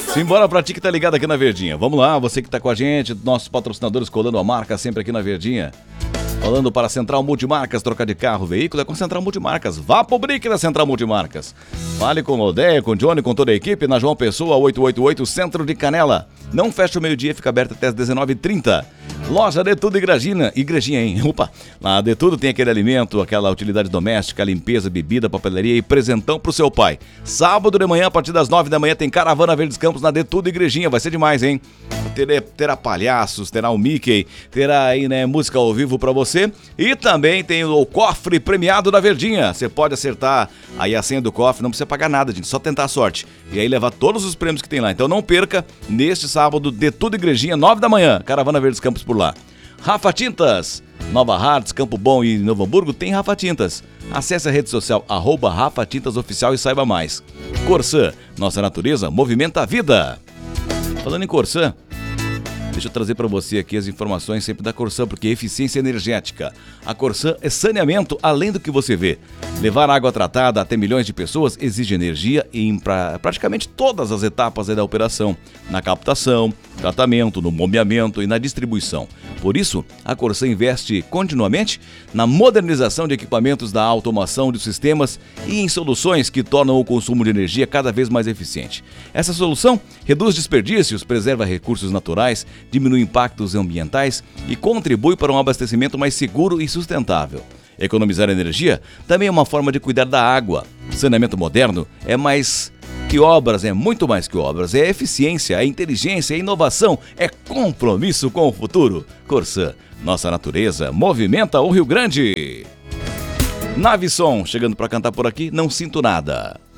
Simbora pra ti que tá ligado aqui na Verdinha. Vamos lá, você que tá com a gente, nossos patrocinadores colando a marca sempre aqui na Verdinha. Falando para a Central Multimarcas, trocar de carro, veículo é com Central Multimarcas. Vá pro brick da Central Multimarcas. Fale com o Odeia, com o Johnny, com toda a equipe na João Pessoa, 888, Centro de Canela. Não fecha o meio-dia, fica aberto até as 19h30. Loja De Tudo Igrejinha, hein? Opa! Na De Tudo tem aquele alimento, aquela utilidade doméstica, limpeza, bebida, papelaria e presentão pro seu pai. Sábado de manhã, a partir das 9 da manhã, tem Caravana Verdes Campos na De Tudo Igrejinha. Vai ser demais, hein? Terá palhaços, terá o Mickey, terá aí, né, música ao vivo pra você. E também tem o cofre premiado da Verdinha. Você pode acertar aí a senha do cofre, não precisa pagar nada, gente, só tentar a sorte. E aí levar todos os prêmios que tem lá. Então não perca, neste sábado, De Tudo Igrejinha, 9 da manhã, Caravana Verdes Campos por lá. Rafa Tintas, Nova Hartz, Campo Bom e Novo Hamburgo tem Rafa Tintas. Acesse a rede social @Rafa Tintas Oficial e saiba mais. Corsã, nossa natureza movimenta a vida. Falando em Corsã, deixa eu trazer para você aqui as informações sempre da Corsã, porque é eficiência energética. A Corsã é saneamento além do que você vê. Levar água tratada até milhões de pessoas exige energia em praticamente todas as etapas da operação. Na captação, tratamento, no bombeamento e na distribuição. Por isso, a Corsã investe continuamente na modernização de equipamentos da automação de sistemas e em soluções que tornam o consumo de energia cada vez mais eficiente. Essa solução reduz desperdícios, preserva recursos naturais, diminui impactos ambientais e contribui para um abastecimento mais seguro e sustentável. Economizar energia também é uma forma de cuidar da água. Saneamento moderno é mais que obras, é muito mais que obras. É eficiência, é inteligência, é inovação, é compromisso com o futuro. Corsã, nossa natureza movimenta o Rio Grande. Navisson, chegando para cantar por aqui, Não Sinto Nada.